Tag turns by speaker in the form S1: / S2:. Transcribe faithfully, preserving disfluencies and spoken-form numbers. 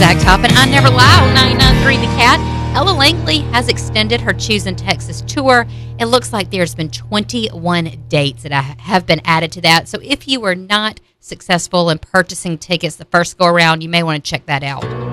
S1: Zach Top, and I Never Lie on ninety-nine point three The Cat. Ella Langley has extended her Choosing Texas tour. It looks like there's been twenty-one dates that have been added to that. So if you were not successful in purchasing tickets the first go around, you may want to check that out.